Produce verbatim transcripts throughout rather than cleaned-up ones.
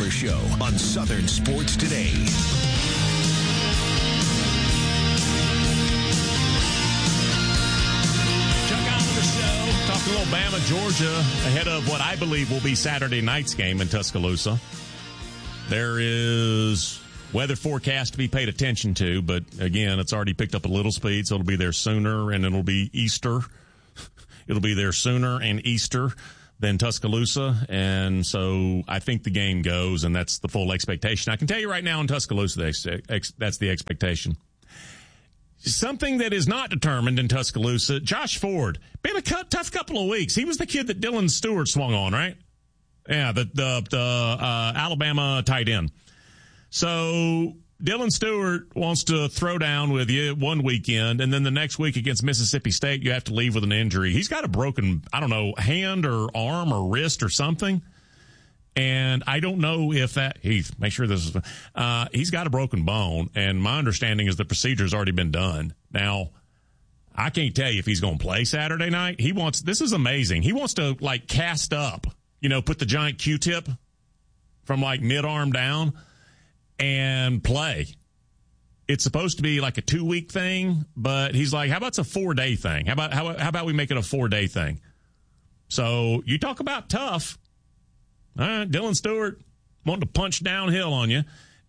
Oliver Show on Southern Sports Today. Chuck Oliver Show. Talking a little Bama, Georgia, ahead of what I believe will be Saturday night's game in Tuscaloosa. There is weather forecast to be paid attention to, but again, it's already picked up a little speed, so it'll be there sooner, and it'll be Easter. It'll be there sooner and Easter than Tuscaloosa, and so I think the game goes, and that's the full expectation. I can tell you right now in Tuscaloosa, that's the expectation. Something that is not determined in Tuscaloosa, Josh Ford, been a tough couple of weeks. He was the kid that Dylan Stewart swung on, right? Yeah, the the, the uh, Alabama tight end. So Dylan Stewart wants to throw down with you one weekend, and then the next week against Mississippi State, you have to leave with an injury. He's got a broken, I don't know, hand or arm or wrist or something. And I don't know if that, Heath, make sure this is, uh, he's got a broken bone, and my understanding is the procedure's already been done. Now, I can't tell you if he's going to play Saturday night. He wants, this is amazing. He wants to, like, cast up, you know, put the giant Q-tip from, like, mid-arm down and play. It's supposed to be like a two-week thing, but he's like, how about it's a four-day thing? How about, how, how about we make it a four-day thing? So you talk about tough. All right, Dylan Stewart wanting to punch downhill on you,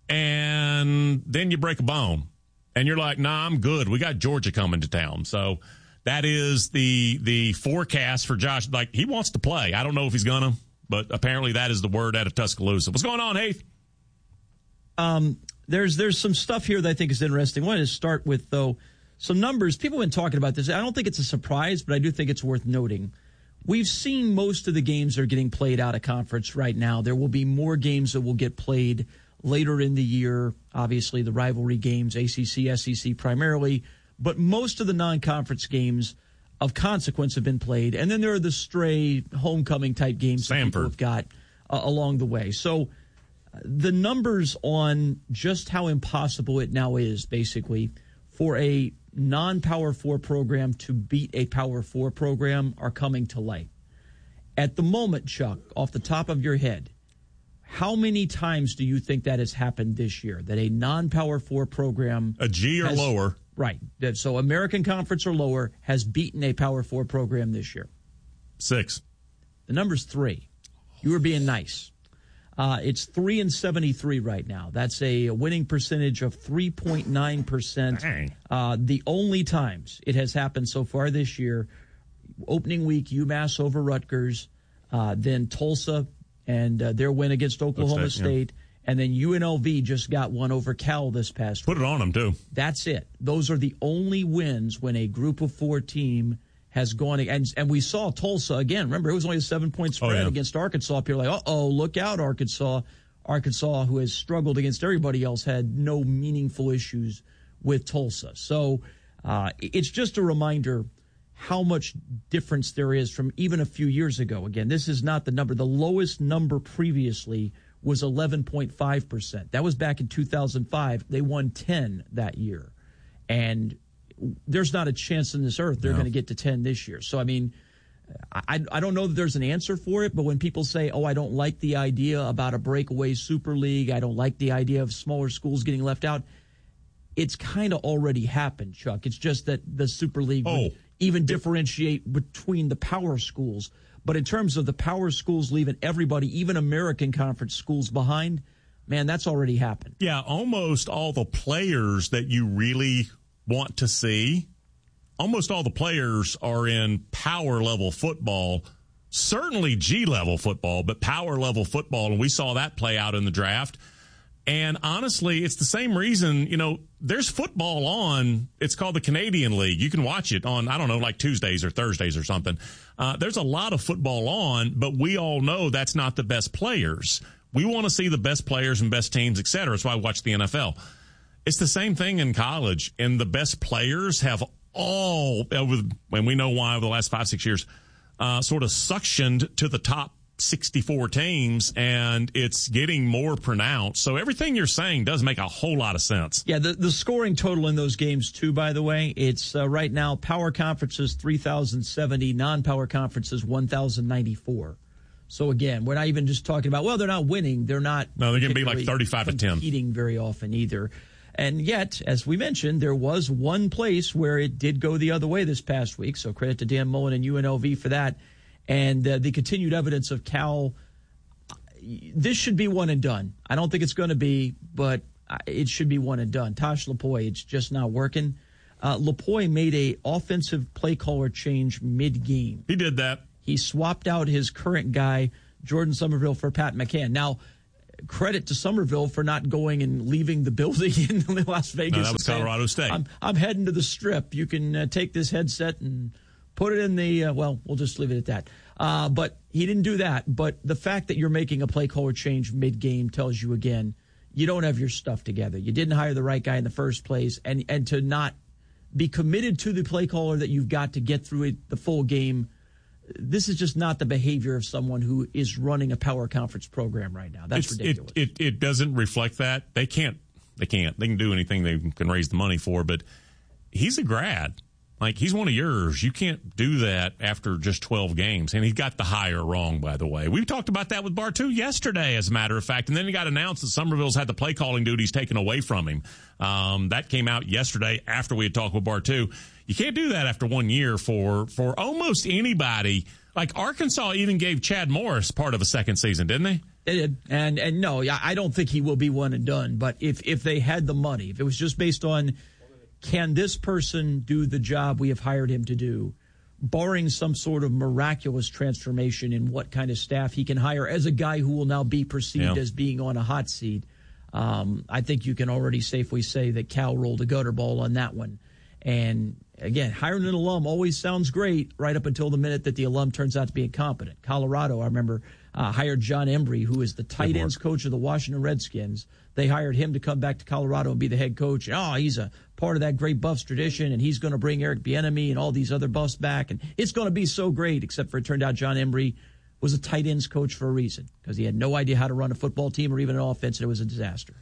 and then you break a bone. And you're like, nah, I'm good. We got Georgia coming to town. So that is the the forecast for Josh. Like, he wants to play. I don't know if he's going to, but apparently that is the word out of Tuscaloosa. What's going on, Heath? Um, there's there's some stuff here that I think is interesting. I wanted to start with, though, some numbers. People have been talking about this. I don't think it's a surprise, but I do think it's worth noting. We've seen most of the games that are getting played out of conference right now. There will be more games that will get played later in the year. Obviously, the rivalry games, A C C, S E C primarily. But most of the non-conference games of consequence have been played. And then there are the stray homecoming-type games that people have got uh, along the way. So uh, the numbers on just how impossible it now is, basically, for a non-Power Four program to beat a Power Four program are coming to light. At the moment, Chuck, off the top of your head, how many times do you think that has happened this year, that a non-Power Four program... A G or has, lower. Right. So American Conference or lower has beaten a Power Four program this year? Six. The number's three. You were being nice. Uh, it's three and seventy-three right now. That's a winning percentage of three point nine percent. Uh, the only times it has happened so far this year, opening week, UMass over Rutgers, uh, then Tulsa and uh, their win against Oklahoma State, State yeah. And then U N L V just got one over Cal this past Put week. it on them, too. That's it. Those are the only wins when a group of four team has gone, and and we saw Tulsa again. Remember, it was only a seven-point spread oh, yeah. against Arkansas. People are like, uh-oh, look out, Arkansas. Arkansas, who has struggled against everybody else, had no meaningful issues with Tulsa. So uh, it's just a reminder how much difference there is from even a few years ago. Again, this is not the number. The lowest number previously was eleven point five percent. That was back in two thousand five. They won ten that year. And there's not a chance in this earth they're no. going to get to ten this year. So, I mean, I, I don't know that there's an answer for it, but when people say, oh, I don't like the idea about a breakaway Super League, I don't like the idea of smaller schools getting left out, it's kind of already happened, Chuck. It's just that the Super League oh. would even differentiate between the power schools. But in terms of the power schools leaving everybody, even American Conference schools behind, man, that's already happened. Yeah, almost all the players that you really want to see, almost all the players are in power level football, certainly G level football, but power level football. And we saw that play out in the draft. And honestly, it's the same reason, you know, there's football on, it's called the Canadian League. You can watch it on, I don't know, like Tuesdays or Thursdays or something. Uh, there's a lot of football on, but we all know that's not the best players. We want to see the best players and best teams, et cetera. That's why I watch the N F L. It's the same thing in college, and the best players have all, and we know why over the last five, six years, uh, sort of suctioned to the top sixty-four teams, and it's getting more pronounced. So everything you're saying does make a whole lot of sense. Yeah, the, the scoring total in those games, too, by the way, it's uh, right now power conferences three thousand seventy, non-power conferences one thousand ninety-four. So again, we're not even just talking about, well, they're not winning. They're not. No, they're going to be like thirty-five to ten. Competing very often either. And yet, as we mentioned, there was one place where it did go the other way this past week. So credit to Dan Mullen and U N L V for that. And uh, the continued evidence of Cal, this should be one and done. I don't think it's going to be, but it should be one and done. Tosh Lupoi, it's just not working. Uh, Lupoi made a offensive play caller change mid-game. He did that. He swapped out his current guy, Jordan Somerville, for Pat McCann. Now, credit to Somerville for not going and leaving the building in Las Vegas. No, that was Colorado State. I'm, I'm heading to the Strip. You can uh, take this headset and put it in the, uh, well, we'll just leave it at that. Uh, but he didn't do that. But the fact that you're making a play caller change mid-game tells you, again, you don't have your stuff together. You didn't hire the right guy in the first place. And, and to not be committed to the play caller that you've got to get through it, the full game, this is just not the behavior of someone who is running a power conference program right now. That's it's, ridiculous. It, it it doesn't reflect that. They can't. They can't. They can do anything they can raise the money for. But he's a grad. Like, he's one of yours. You can't do that after just twelve games. And he got the hire wrong, by the way. We talked about that with Bartu yesterday, as a matter of fact. And then it got announced that Somerville's had the play calling duties taken away from him. Um, that came out yesterday after we had talked with Bartu. You can't do that after one year for, for almost anybody. Like, Arkansas even gave Chad Morris part of a second season, didn't they? They did. And, and no, I don't think he will be one and done. But if, if they had the money, if it was just based on, can this person do the job we have hired him to do, barring some sort of miraculous transformation in what kind of staff he can hire as a guy who will now be perceived yeah. as being on a hot seat, um, I think you can already safely say that Cal rolled a gutter ball on that one. And again, hiring an alum always sounds great right up until the minute that the alum turns out to be incompetent. Colorado, I remember, uh, hired John Embry, who is the tight ends coach of the Washington Redskins. They hired him to come back to Colorado and be the head coach. Oh, he's a part of that great Buffs tradition, and he's going to bring Eric Bieniemy and all these other Buffs back, and it's going to be so great, except for it turned out John Embry was a tight ends coach for a reason, because he had no idea how to run a football team or even an offense, and it was a disaster.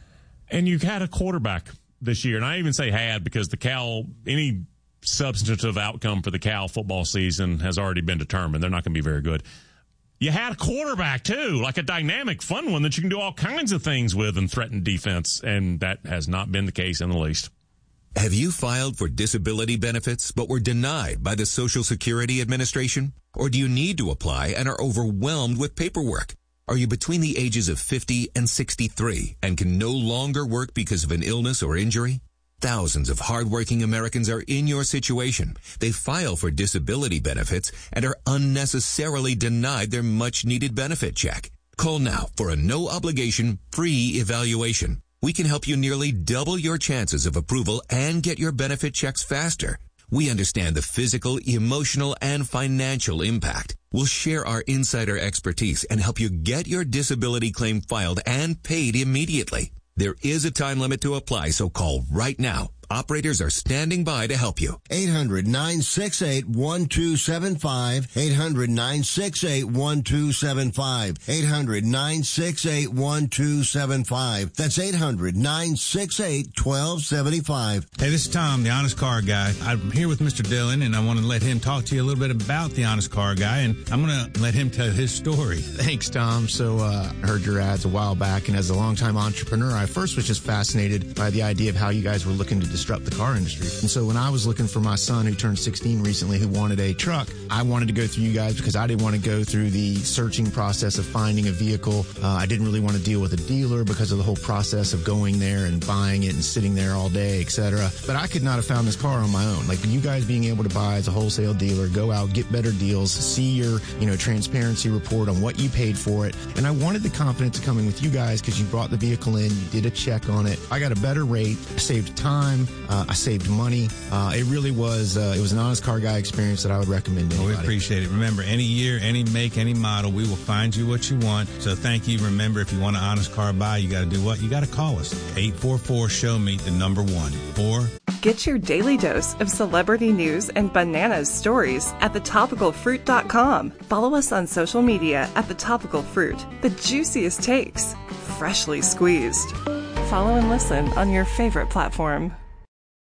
And you've had a quarterback this year, and I even say had because the Cal, any substantive outcome for the Cal football season has already been determined. They're not going to be very good. You had a quarterback, too, like a dynamic, fun one that you can do all kinds of things with and threaten defense, and that has not been the case in the least. Have you filed for disability benefits but were denied by the Social Security Administration? Or do you need to apply and are overwhelmed with paperwork? Are you between the ages of fifty and sixty-three and can no longer work because of an illness or injury? Thousands of hardworking Americans are in your situation. They file for disability benefits and are unnecessarily denied their much-needed benefit check. Call now for a no-obligation, free evaluation. We can help you nearly double your chances of approval and get your benefit checks faster. We understand the physical, emotional, and financial impact. We'll share our insider expertise and help you get your disability claim filed and paid immediately. There is a time limit to apply, so call right now. Operators are standing by to help you. eight hundred, nine six eight, one two seven five. eight hundred, nine six eight, one two seven five. eight hundred, nine six eight, one two seven five. That's eight hundred, nine six eight, one two seven five. Hey, this is Tom, the Honest Car Guy. I'm here with Mister Dillon, and I want to let him talk to you a little bit about the Honest Car Guy, and I'm going to let him tell his story. Thanks, Tom. So uh, I heard your ads a while back, and as a longtime entrepreneur, I first was just fascinated by the idea of how you guys were looking to disrupt the car industry. And so when I was looking for my son who turned sixteen recently who wanted a truck, I wanted to go through you guys because I didn't want to go through the searching process of finding a vehicle. Uh, I didn't really want to deal with a dealer because of the whole process of going there and buying it and sitting there all day, et cetera. But I could not have found this car on my own. Like you guys being able to buy as a wholesale dealer, go out, get better deals, see your, you know, transparency report on what you paid for it. And I wanted the confidence of coming with you guys because you brought the vehicle in, you did a check on it. I got a better rate, I saved time, uh, I saved money. Uh, it really was, uh, it was an Honest Car Guy experience that I would recommend to anybody. Well, we appreciate it. Remember, any year, any make, any model, we will find you what you want. So thank you. Remember, if you want an Honest Car buy, you got to do what? You got to call us. eight four four, show me the number one. Or get your daily dose of celebrity news and bananas stories at the topical fruit dot com. Follow us on social media at The Topical Fruit. The juiciest takes, freshly squeezed. Follow and listen on your favorite platform.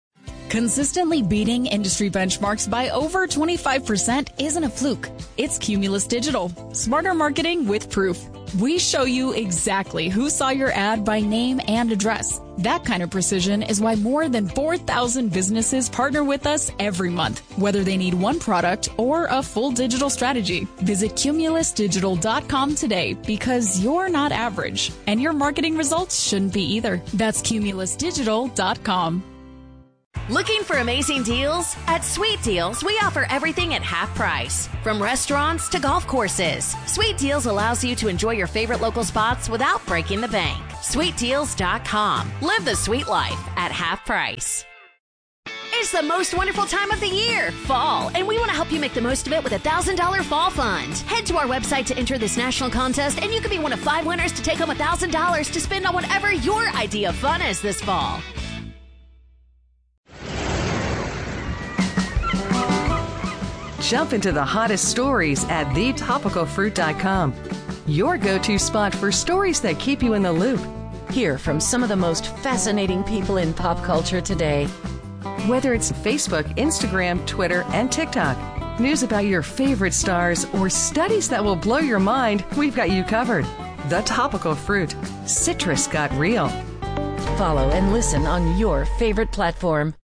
Consistently beating industry benchmarks by over twenty-five percent isn't a fluke. It's Cumulus Digital. Smarter marketing with proof. We show you exactly who saw your ad by name and address. That kind of precision is why more than four thousand businesses partner with us every month, whether they need one product or a full digital strategy. Visit cumulus digital dot com today because you're not average, and your marketing results shouldn't be either. That's cumulus digital dot com. Looking for amazing deals? At Sweet Deals, we offer everything at half price. From restaurants to golf courses, Sweet Deals allows you to enjoy your favorite local spots without breaking the bank. sweet deals dot com. Live the sweet life at half price. It's the most wonderful time of the year, fall, and we want to help you make the most of it with a one thousand dollars Fall Fund. Head to our website to enter this national contest, and you could be one of five winners to take home one thousand dollars to spend on whatever your idea of fun is this fall. Jump into the hottest stories at the topical fruit dot com. Your go-to spot for stories that keep you in the loop. Hear from some of the most fascinating people in pop culture today. Whether it's Facebook, Instagram, Twitter, and TikTok, news about your favorite stars, or studies that will blow your mind, we've got you covered. The Topical Fruit. Citrus got real. Follow and listen on your favorite platform.